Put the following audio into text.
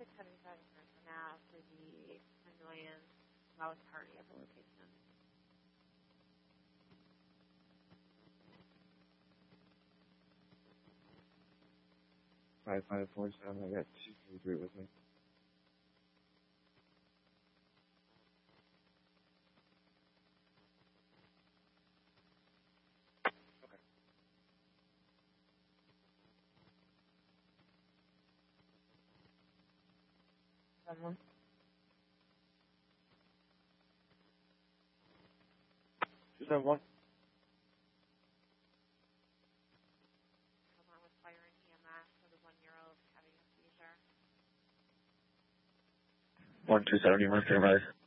675 American Ave for the annoyance loud party at the location. 5547. I got 233 with me. Someone? Someone? Someone with fire and EMS for the 1-year-old having a seizure. 1270 Mercury Rise.